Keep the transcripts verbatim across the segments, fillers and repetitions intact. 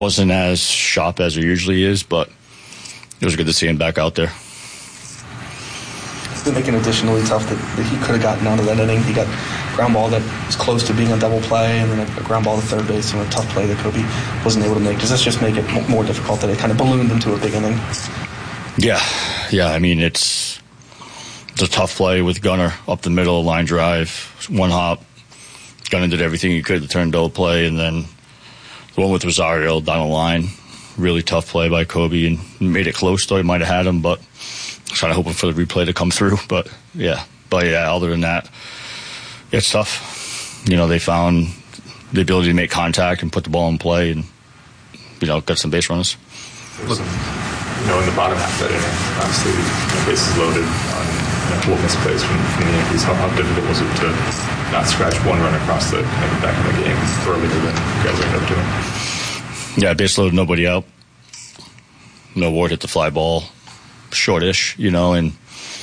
Wasn't as sharp as it usually is, but it was good to see him back out there. It's been making it additionally tough that, that he could have gotten out of that inning. He got a ground ball that was close to being a double play, and then a, a ground ball to third base and a tough play that Kobe wasn't able to make. Does this just make it m- more difficult that it kind of ballooned into a big inning? Yeah, yeah. I mean, it's it's a tough play with Gunnar up the middle, line drive, one hop. Gunnar did everything he could to turn double play, and then the one with Rosario down the line, really tough play by Kobe, and made it close, though he might have had him, but I was kind of hoping for the replay to come through. But, yeah, but yeah, other than that, it's tough. You know, they found the ability to make contact and put the ball in play and, you know, got some base runners. Look, you know, in the bottom half of that inning, obviously, you know, bases loaded on you know, full misplays from, from the Yankees. How, how difficult was it to not scratch one run across the maybe back in the game earlier than you guys ended up doing? Yeah, base loaded, nobody out. No Ward hit the fly ball, shortish, you know, and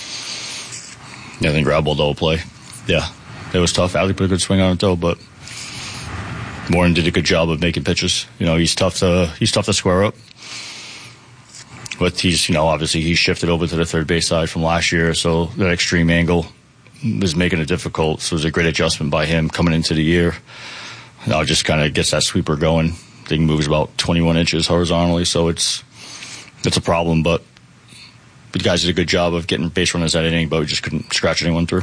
yeah, then grab ball double play. Yeah, it was tough. Allie put a good swing on it though, but Warren did a good job of making pitches. You know, he's tough to he's tough to square up. But he's, you know, obviously he shifted over to the third base side from last year, so that extreme angle was making it difficult. So it was a great adjustment by him coming into the year. Now it just kind of gets that sweeper going. Thing moves about twenty-one inches horizontally, so it's it's a problem. But the guys did a good job of getting base runners that inning, but we just couldn't scratch anyone through.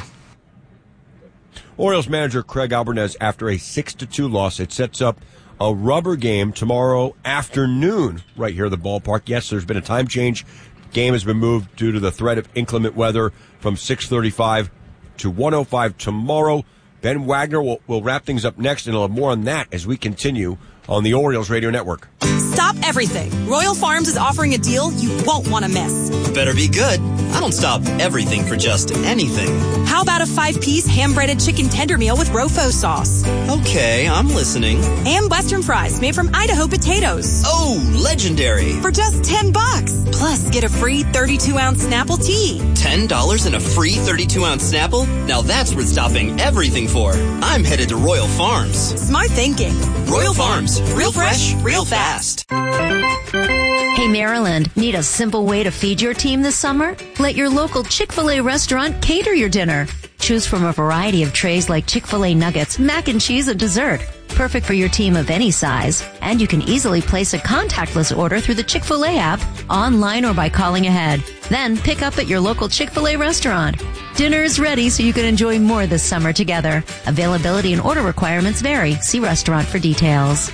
Orioles manager Craig Albernez, after a six to two loss, it sets up a rubber game tomorrow afternoon right here at the ballpark. Yes, there's been a time change. Game has been moved due to the threat of inclement weather from six thirty-five to one oh five tomorrow. Ben Wagner will, will wrap things up next, and we'll have more on that as we continue on the Orioles Radio Network. Stop everything. Royal Farms is offering a deal you won't want to miss. Better be good. I don't stop everything for just anything. How about a five-piece ham-breaded chicken tender meal with Rofo sauce? Okay, I'm listening. And Western fries made from Idaho potatoes. Oh, legendary. For just ten bucks. Plus, get a free thirty-two ounce Snapple tea. ten dollars and a free thirty-two ounce Snapple? Now that's worth stopping everything for. I'm headed to Royal Farms. Smart thinking. Royal Farms. Real fresh, real fast. Hey, Maryland, need a simple way to feed your team this summer? Let your local Chick-fil-A restaurant cater your dinner. Choose from a variety of trays like Chick-fil-A nuggets, mac and cheese, and dessert. Perfect for your team of any size. And you can easily place a contactless order through the Chick-fil-A app, online or by calling ahead. Then pick up at your local Chick-fil-A restaurant. Dinner is ready so you can enjoy more this summer together. Availability and order requirements vary. See restaurant for details.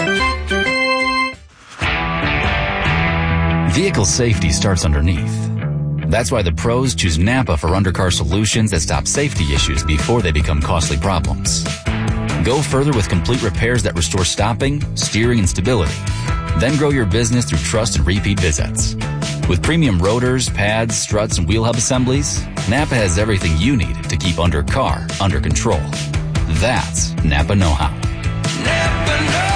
Vehicle safety starts underneath. That's why the pros choose Napa for undercar solutions that stop safety issues before they become costly problems. Go further with complete repairs that restore stopping, steering, and stability. Then grow your business through trust and repeat visits. With premium rotors, pads, struts, and wheel hub assemblies, Napa has everything you need to keep undercar under control. That's Napa know-how. Napa know-how.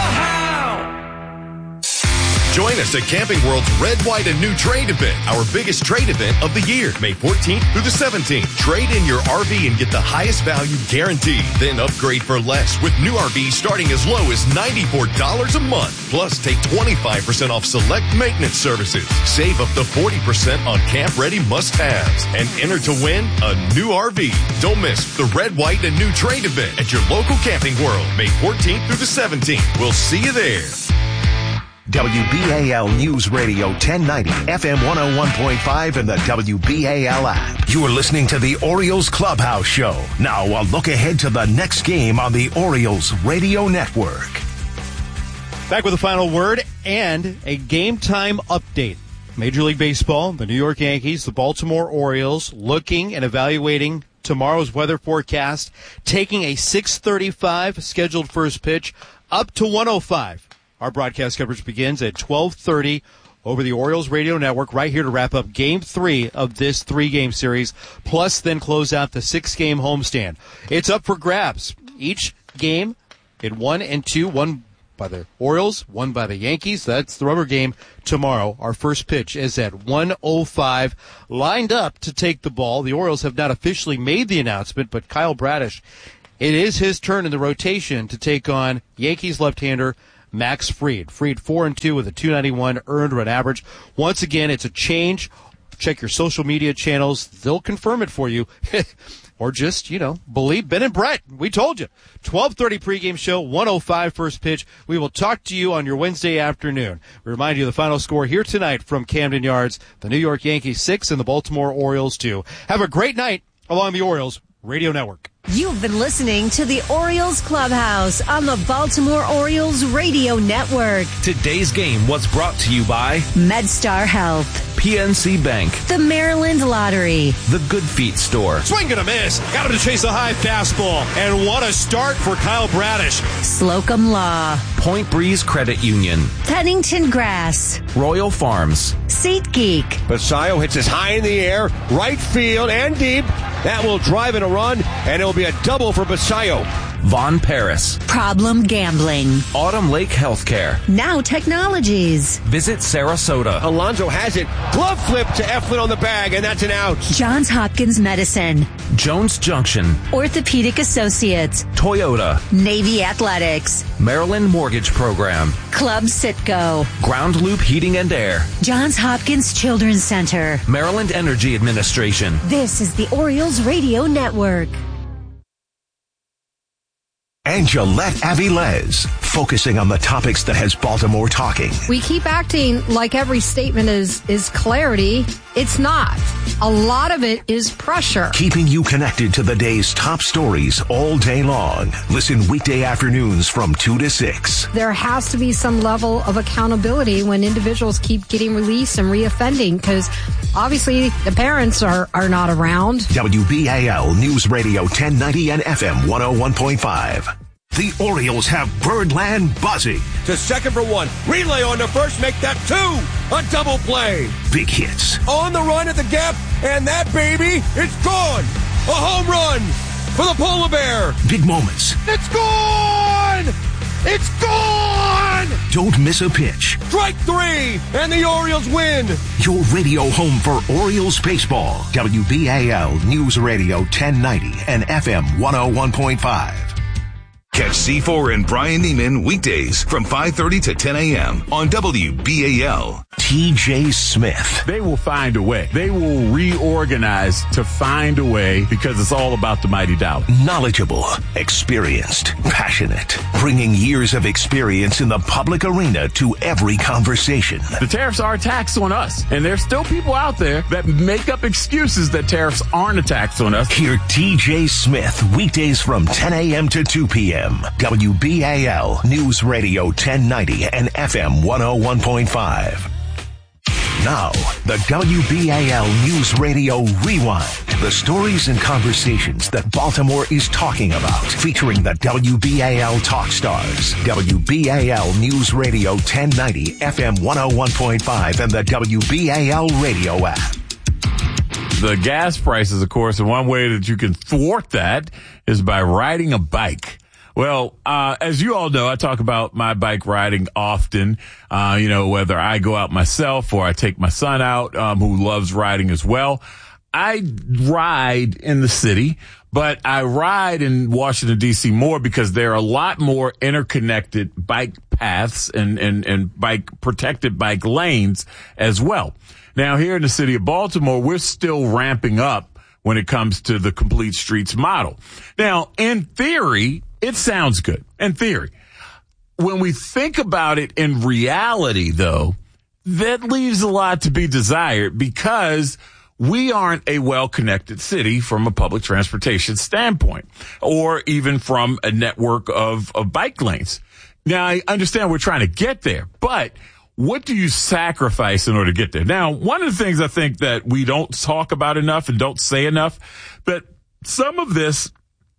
Join us at Camping World's Red, White, and New Trade event, our biggest trade event of the year, May fourteenth through the seventeenth. Trade in your R V and get the highest value guaranteed. Then upgrade for less with new R Vs starting as low as ninety-four dollars a month. Plus, take twenty-five percent off select maintenance services. Save up to forty percent on camp-ready must-haves. And enter to win a new R V. Don't miss the Red, White, and New Trade event at your local Camping World, May fourteenth through the seventeenth. We'll see you there. W B A L News Radio ten ninety, F M one oh one point five, and the W B A L app. You are listening to the Orioles Clubhouse Show. Now a look ahead to the next game on the Orioles Radio Network. Back with a final word and a game time update. Major League Baseball, the New York Yankees, the Baltimore Orioles, looking and evaluating tomorrow's weather forecast, taking a six thirty-five scheduled first pitch up to one oh five. Our broadcast coverage begins at twelve thirty over the Orioles Radio Network, right here to wrap up Game three of this three-game series, plus then close out the six-game homestand. It's up for grabs. Each game in one and two, one by the Orioles, one by the Yankees. That's the rubber game tomorrow. Our first pitch is at one oh five. Lined up to take the ball. The Orioles have not officially made the announcement, but Kyle Bradish, it is his turn in the rotation to take on Yankees left-hander Max Fried. Fried four and two with a two ninety-one earned run average. Once again, it's a change. Check your social media channels. They'll confirm it for you. Or just, you know, believe Ben and Brett. We told you. twelve thirty pregame show, one oh five first pitch. We will talk to you on your Wednesday afternoon. We remind you of the final score here tonight from Camden Yards. The New York Yankees six and the Baltimore Orioles two. Have a great night along the Orioles Radio Network. You've been listening to the Orioles Clubhouse on the Baltimore Orioles Radio Network. Today's game was brought to you by MedStar Health, P N C Bank, the Maryland Lottery, the Good Feet Store. Swing and a miss. Got him to chase a high fastball. And what a start for Kyle Bradish. Slocum Law, Point Breeze Credit Union, Pennington Grass, Royal Farms, SeatGeek. Basayo hits it high in the air, right field and deep. That will drive in a run, and it'll be a double for Basayo. Von Paris, Problem Gambling, Autumn Lake Healthcare, Now Technologies, Visit Sarasota. Alonso has it. Glove flip to Eflin on the bag, and that's an out. Johns Hopkins Medicine, Jones Junction, Orthopedic Associates, Toyota, Navy Athletics, Maryland Mortgage Program, Club Citgo, Ground Loop Heating and Air, Johns Hopkins Children's Center, Maryland Energy Administration. This is the Orioles Radio Network. And Gillette Avilés, focusing on the topics that has Baltimore talking. We keep acting like every statement is, is clarity. It's not. A lot of it is pressure. Keeping you connected to the day's top stories all day long. Listen weekday afternoons from two to six. There has to be some level of accountability when individuals keep getting released and reoffending, because obviously the parents are, are not around. W B A L News Radio ten ninety and F M one oh one point five. The Orioles have Birdland buzzing. To second for one. Relay on the first, make that two. A double play. Big hits. On the run at the gap, and that baby, it's gone. A home run for the Polar Bear. Big moments. It's gone! It's gone! Don't miss a pitch. Strike three, and the Orioles win. Your radio home for Orioles baseball. W B A L News Radio ten ninety and F M one oh one point five. Catch C four and Brian Neiman weekdays from five thirty to ten a.m. on W B A L. T J Smith. They will find a way. They will reorganize to find a way, because it's all about the mighty Dow. Knowledgeable, experienced, passionate, bringing years of experience in the public arena to every conversation. The tariffs are a tax on us, and there's still people out there that make up excuses that tariffs aren't a tax on us. Hear T J Smith weekdays from ten a.m. to two p.m. W B A L News Radio ten ninety and F M one oh one point five. Now, the W B A L News Radio Rewind. The stories and conversations that Baltimore is talking about, featuring the W B A L Talk Stars. W B A L News Radio ten ninety, F M one oh one point five, and the W B A L radio app. The gas prices, of course, and one way that you can thwart that is by riding a bike. Well, uh, as you all know, I talk about my bike riding often, uh, you know, whether I go out myself or I take my son out, um, who loves riding as well. I ride in the city, but I ride in Washington, D C more because there are a lot more interconnected bike paths and, and, and bike protected bike lanes as well. Now, here in the city of Baltimore, we're still ramping up when it comes to the complete streets model. Now, in theory, it sounds good. In theory. When we think about it in reality, though, that leaves a lot to be desired, because we aren't a well-connected city from a public transportation standpoint, or even from a network of, of bike lanes. Now, I understand we're trying to get there, but what do you sacrifice in order to get there? Now, one of the things I think that we don't talk about enough and don't say enough, but some of this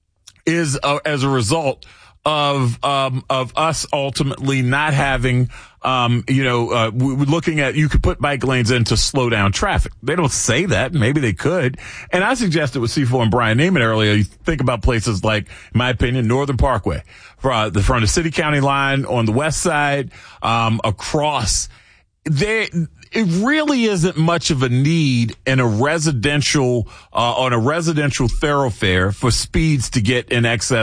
is uh, as a result of um of us ultimately not having um you know uh we're looking at, you could put bike lanes in to slow down traffic. They don't say that. Maybe they could. And I suggested with C four and Brian Neiman earlier, you think about places like, in my opinion, Northern Parkway, from the, from the city county line on the west side, um across there. It really isn't much of a need in a residential, uh, on a residential thoroughfare for speeds to get in excess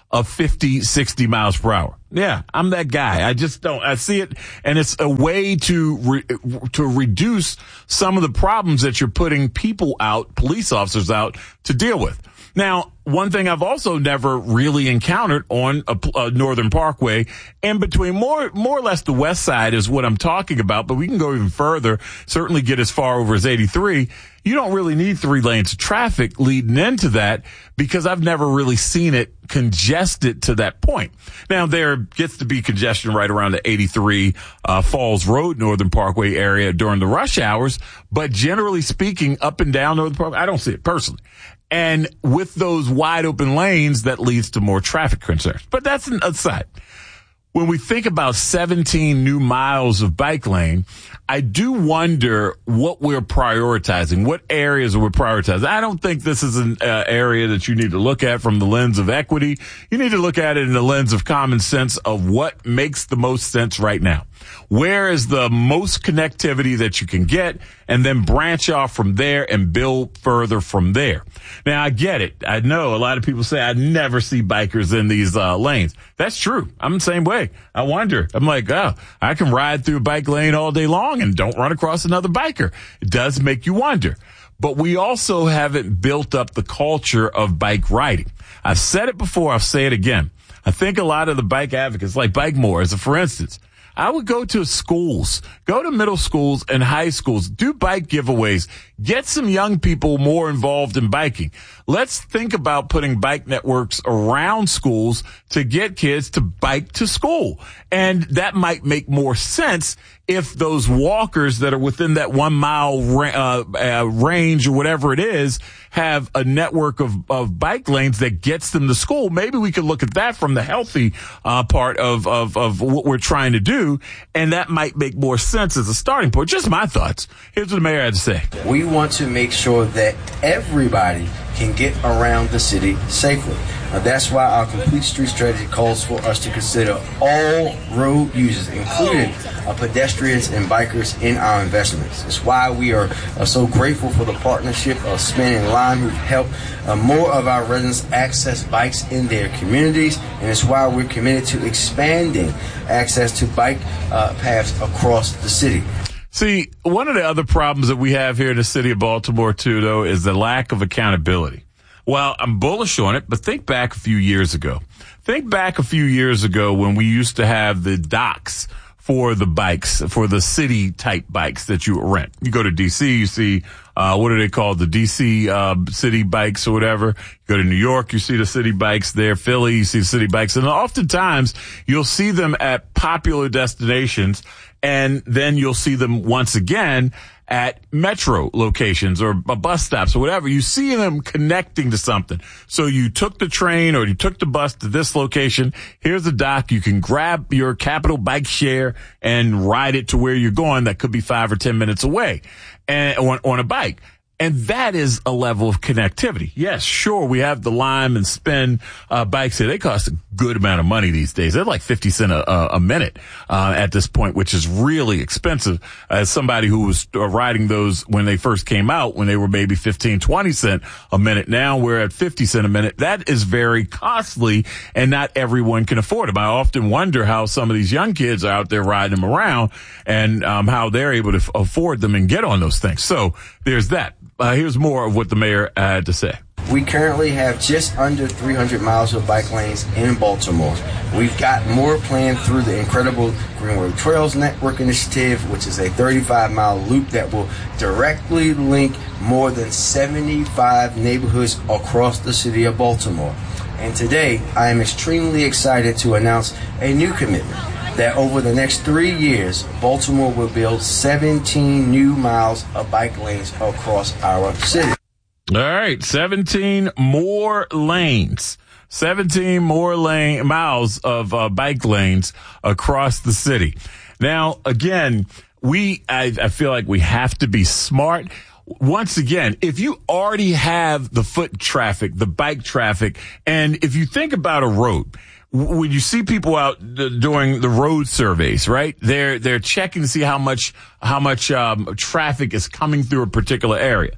of fifty, sixty miles per hour. Yeah, I'm that guy. I just don't, I see it, and it's a way to, re, to reduce some of the problems that you're putting people out, police officers out, to deal with. Now, one thing I've also never really encountered on a, a Northern Parkway, in between more, more or less the west side is what I'm talking about, but we can go even further, certainly get as far over as eighty-three. You don't really need three lanes of traffic leading into that, because I've never really seen it congested to that point. Now, there gets to be congestion right around the eighty-three uh, Falls Road, Northern Parkway area during the rush hours, but generally speaking, up and down Northern Parkway, I don't see it personally. And with those wide open lanes, that leads to more traffic concerns. But that's an aside. When we think about seventeen new miles of bike lane, I do wonder what we're prioritizing, what areas we're prioritizing. I don't think this is an uh, area that you need to look at from the lens of equity. You need to look at it in the lens of common sense of what makes the most sense right now. Where is the most connectivity that you can get, and then branch off from there and build further from there. Now, I get it. I know a lot of people say I never see bikers in these uh, lanes. That's true. I'm the same way. I wonder. I'm like, oh, I can ride through a bike lane all day long and don't run across another biker. It does make you wonder. But we also haven't built up the culture of bike riding. I've said it before. I'll say it again. I think a lot of the bike advocates, like Bike More, as a for instance, I would go to schools, go to middle schools and high schools, do bike giveaways, get some young people more involved in biking. Let's think about putting bike networks around schools to get kids to bike to school. And that might make more sense if those walkers that are within that one mile uh, uh, range or whatever it is have a network of, of bike lanes that gets them to school. Maybe we could look at that from the healthy uh, part of, of, of what we're trying to do, and that might make more sense as a starting point. Just my thoughts. Here's what the mayor had to say. We want to make sure that everybody can get around the city safely. Uh, that's why our complete street strategy calls for us to consider all road users, including uh, pedestrians and bikers, in our investments. It's why we are uh, so grateful for the partnership of Spin and Lime, who've helped uh, more of our residents access bikes in their communities, and it's why we're committed to expanding access to bike uh, paths across the city. See, one of the other problems that we have here in the city of Baltimore, too, though, is the lack of accountability. Well, I'm bullish on it, but think back a few years ago. Think back a few years ago when we used to have the docks for the bikes, for the city-type bikes that you rent. You go to D C, you see, uh, what are they called? The D C uh, city bikes or whatever. You go to New York, you see the city bikes there. Philly, you see the city bikes. And oftentimes, you'll see them at popular destinations, and then you'll see them once again at metro locations or bus stops or whatever. You see them connecting to something. So you took the train or you took the bus to this location. Here's a dock. You can grab your Capital Bike Share and ride it to where you're going. That could be five or ten minutes away and on, on a bike. And that is a level of connectivity. Yes, sure, we have the Lime and Spin uh, bikes here. They cost a good amount of money these days. They're like fifty cents a, a minute uh, at this point, which is really expensive. As somebody who was uh, riding those when they first came out, when they were maybe fifteen, twenty cents a minute. Now we're at fifty cents a minute. That is very costly, and not everyone can afford them. I often wonder how some of these young kids are out there riding them around and um, how they're able to f- afford them and get on those things. So there's that. Uh, here's more of what the mayor had to say. We currently have just under three hundred miles of bike lanes in Baltimore. We've got more planned through the incredible Greenway Trails Network Initiative, which is a thirty-five mile loop that will directly link more than seventy-five neighborhoods across the city of Baltimore. And today, I am extremely excited to announce a new commitment that over the next three years, Baltimore will build seventeen new miles of bike lanes across our city. All right, seventeen more lanes. seventeen more lane miles of uh, bike lanes across the city. Now, again, we I, I feel like we have to be smart. Once again, if you already have the foot traffic, the bike traffic, and if you think about a road, when you see people out doing the road surveys, right? They're, they're checking to see how much, how much, um, traffic is coming through a particular area.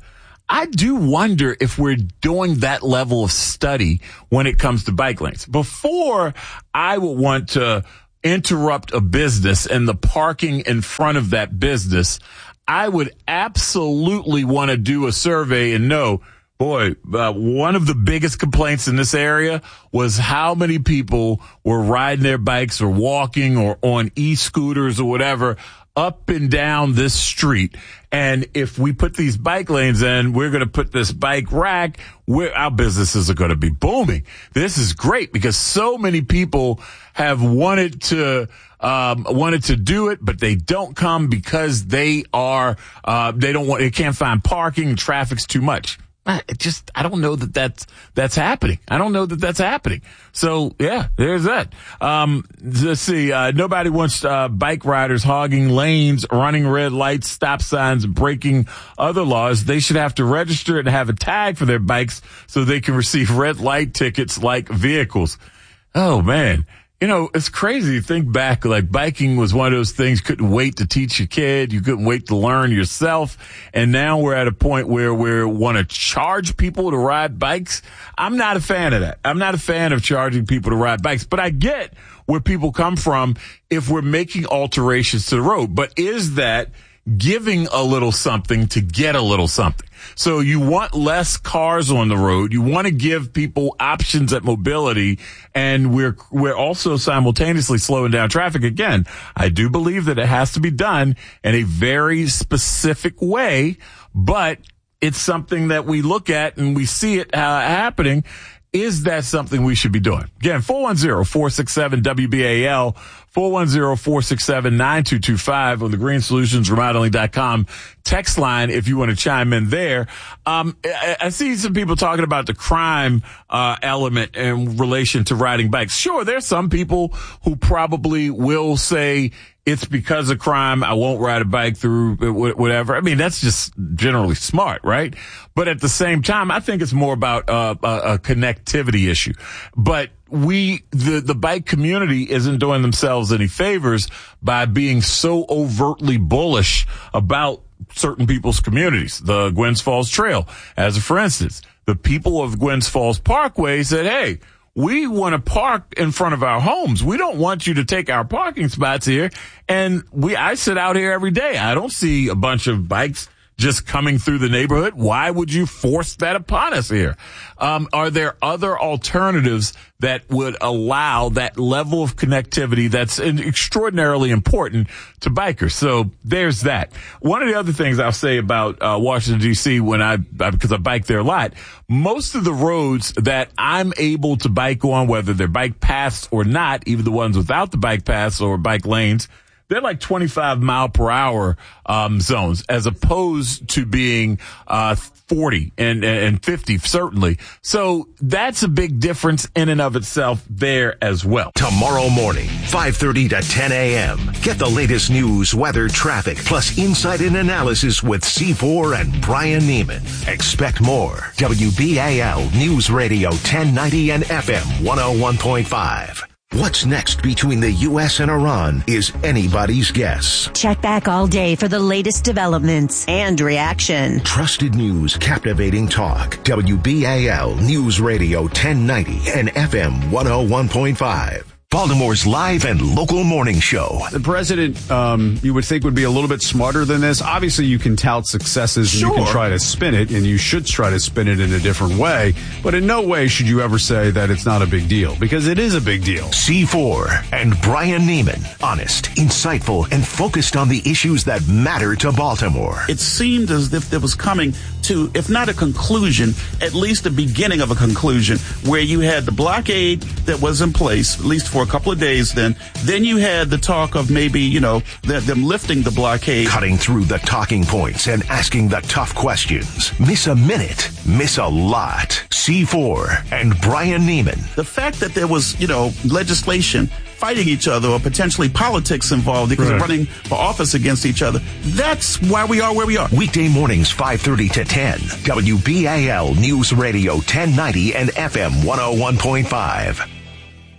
I do wonder if we're doing that level of study when it comes to bike lanes. Before, I would want to interrupt a business and the parking in front of that business, I would absolutely want to do a survey and know, boy, uh, one of the biggest complaints in this area was how many people were riding their bikes or walking or on e-scooters or whatever up and down this street. And if we put these bike lanes in, we're going to put this bike rack, where our businesses are going to be booming. This is great because so many people have wanted to um wanted to do it, but they don't come because they are uh they don't want they can't find parking, traffic's too much. I just, I don't know that that's, that's happening. I don't know that that's happening. So, yeah, there's that. Um, let's see. Uh, nobody wants, uh, bike riders hogging lanes, running red lights, stop signs, and breaking other laws. They should have to register and have a tag for their bikes so they can receive red light tickets like vehicles. Oh, man. You know, it's crazy to think back, like biking was one of those things, couldn't wait to teach your kid. You couldn't wait to learn yourself. And now we're at a point where we want to charge people to ride bikes. I'm not a fan of that. I'm not a fan of charging people to ride bikes, but I get where people come from if we're making alterations to the road. But is that giving a little something to get a little something? So you want less cars on the road. You want to give people options at mobility, and we're we're also simultaneously slowing down traffic. Again, I do believe that it has to be done in a very specific way, but it's something that we look at and we see it uh, happening. Is that something we should be doing? Again, four one zero, four six seven, W B A L, four one zero, four six seven, nine two two five on the green solutions remodeling dot com text line if you want to chime in there. Um, I, I see some people talking about the crime uh, element in relation to riding bikes. Sure, there's some people who probably will say, it's because of crime, I won't ride a bike through whatever. I mean, that's just generally smart, right? But at the same time, I think it's more about uh, a, a connectivity issue. But we, the, the bike community isn't doing themselves any favors by being so overtly bullish about certain people's communities. The Gwynns Falls Trail, as a for instance, the people of Gwynns Falls Parkway said, hey, we want to park in front of our homes. We don't want you to take our parking spots here. And we, I sit out here every day. I don't see a bunch of bikes just coming through the neighborhood. Why would you force that upon us here? Um, are there other alternatives that would allow that level of connectivity that's extraordinarily important to bikers? So there's that. One of the other things I'll say about uh, Washington, D C, when I, because I bike there a lot, most of the roads that I'm able to bike on, whether they're bike paths or not, even the ones without the bike paths or bike lanes, they're like twenty-five mile per hour um zones, as opposed to being uh forty and and fifty, certainly. So that's a big difference in and of itself there as well. Tomorrow morning, five thirty to ten a.m. Get the latest news, weather, traffic, plus insight and analysis with C four and Brian Neiman. Expect more. W B A L News Radio ten ninety and F M one oh one point five. What's next between the U S and Iran is anybody's guess. Check back all day for the latest developments and reaction. Trusted news, captivating talk. W B A L News Radio ten ninety and F M one oh one point five. Baltimore's live and local morning show. The president, um, you would think would be a little bit smarter than this. Obviously, you can tout successes and Sure. you can try to spin it, and you should try to spin it in a different way. But in no way should you ever say that it's not a big deal, because it is a big deal. C four and Brian Neiman. Honest, insightful, and focused on the issues that matter to Baltimore. It seemed as if it was coming to, if not a conclusion, at least the beginning of a conclusion, where you had the blockade that was in place, at least for a couple of days then. Then you had the talk of maybe, you know, the, them lifting the blockade. Cutting through the talking points and asking the tough questions. Miss a minute, miss a lot. C four and Brian Neiman. The fact that there was, you know, legislation fighting each other or potentially politics involved because Right. of running for office against each other, that's why we are where we are. Weekday mornings, five thirty to ten. W B A L News Radio ten ninety and F M one oh one point five.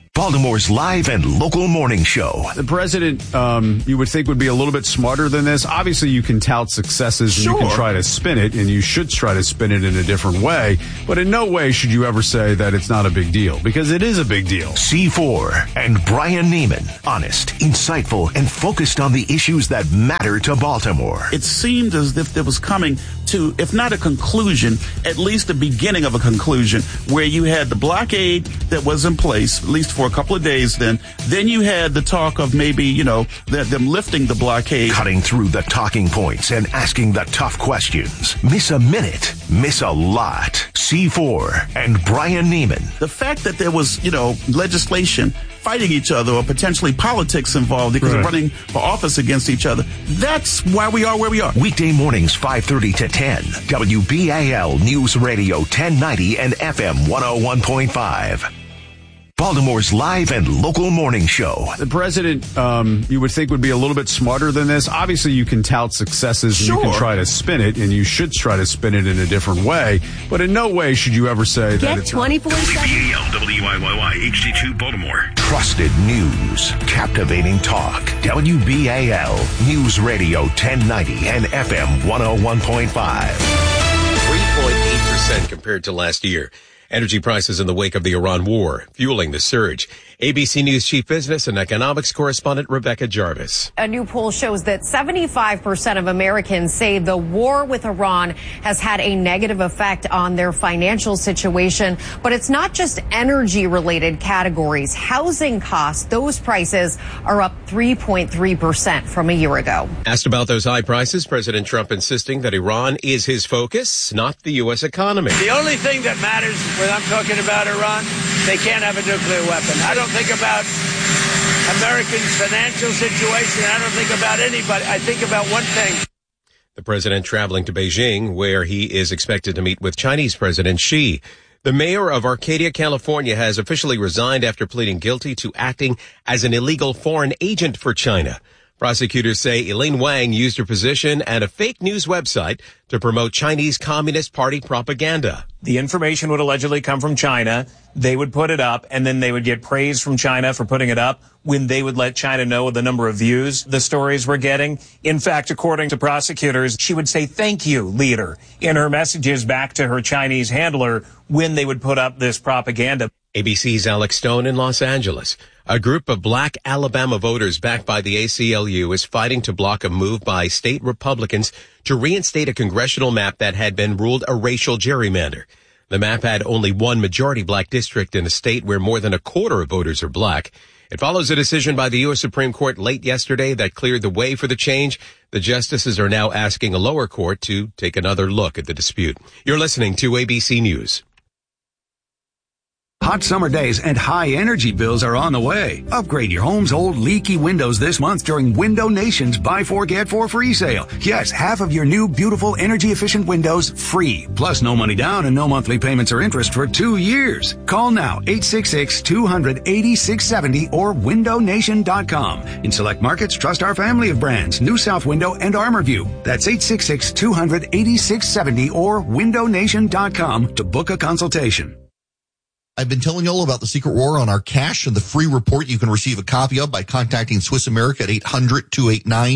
Baltimore's live and local morning show. The president, um, you would think would be a little bit smarter than this. Obviously, you can tout successes and Sure. you can try to spin it, and you should try to spin it in a different way. But in no way should you ever say that it's not a big deal, because it is a big deal. C four and Brian Neiman. Honest, insightful, and focused on the issues that matter to Baltimore. It seemed as if there was coming to, if not a conclusion, at least the beginning of a conclusion, where you had the blockade that was in place, at least for a couple of days then. Then you had the talk of maybe, you know, the, them lifting the blockade. Cutting through the talking points and asking the tough questions. Miss a minute, miss a lot. C four and Brian Neiman. The fact that there was, you know, legislation fighting each other or potentially politics involved because Right. of running for office against each other. That's why we are where we are. Weekday mornings, five thirty to ten. W B A L News Radio ten ninety and F M one oh one point five. Baltimore's live and local morning show. The president, um, you would think would be a little bit smarter than this. Obviously, you can tout successes and you Sure. can try to spin it, and you should try to spin it in a different way. But in no way should you ever say that Get it's twenty-four seven. W B A L W I Y Y H D two Baltimore. Trusted news, captivating talk. W B A L News Radio ten ninety and F M one oh one point five. three point eight percent compared to last year. Energy prices in the wake of the Iran war, fueling the surge. A B C News chief business and economics correspondent Rebecca Jarvis. A new poll shows that seventy-five percent of Americans say the war with Iran has had a negative effect on their financial situation. But it's not just energy-related categories. Housing costs, those prices are up three point three percent from a year ago. Asked about those high prices, President Trump insisting that Iran is his focus, not the U S economy. The only thing that matters when I'm talking about Iran, they can't have a nuclear weapon. I don't think about Americans' financial situation. I don't think about anybody. I think about one thing. The president traveling to Beijing, where he is expected to meet with Chinese President Xi. The mayor of Arcadia, California, has officially resigned after pleading guilty to acting as an illegal foreign agent for China. Prosecutors say Elaine Wang used her position and a fake news website to promote Chinese Communist Party propaganda. The information would allegedly come from China. They would put it up, and then they would get praise from China for putting it up when they would let China know the number of views the stories were getting. In fact, according to prosecutors, she would say, "Thank you, leader," in her messages back to her Chinese handler when they would put up this propaganda. A B C's Alex Stone in Los Angeles. A group of black Alabama voters backed by the A C L U is fighting to block a move by state Republicans to reinstate a congressional map that had been ruled a racial gerrymander. The map had only one majority black district in a state where more than a quarter of voters are black. It follows a decision by the U S Supreme Court late yesterday that cleared the way for the change. The justices are now asking a lower court to take another look at the dispute. You're listening to A B C News. Hot summer days and high energy bills are on the way. Upgrade your home's old leaky windows this month during Window Nation's Buy Four Get Four free sale. Yes, half of your new beautiful energy efficient windows free. Plus no money down and no monthly payments or interest for two years. Call now eight six six, two hundred, eighty-six seventy or window nation dot com. In select markets, trust our family of brands, New South Window and Armorview. That's eight six six, two hundred, eighty-six seventy or window nation dot com to book a consultation. I've been telling you all about the secret war on our cash and the free report you can receive a copy of by contacting Swiss America at eight hundred, two eight nine